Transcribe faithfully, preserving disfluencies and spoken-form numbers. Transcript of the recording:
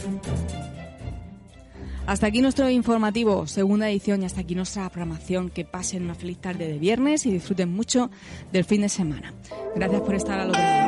Hasta aquí nuestro informativo, segunda edición, y hasta aquí nuestra programación. Que pasen una feliz tarde de viernes y disfruten mucho del fin de semana. Gracias por estar al otro lado.